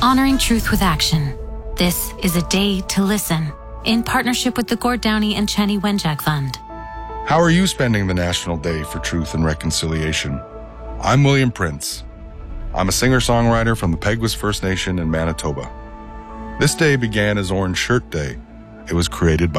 Honoring truth with action. This is a day to listen, in partnership with the Gord Downey and Chenny Wenjack Fund. How are you spending the National Day for Truth and Reconciliation? I'm William Prince. I'm a singer-songwriter from the Peguis First Nation in Manitoba. This day began as Orange Shirt Day. It was created by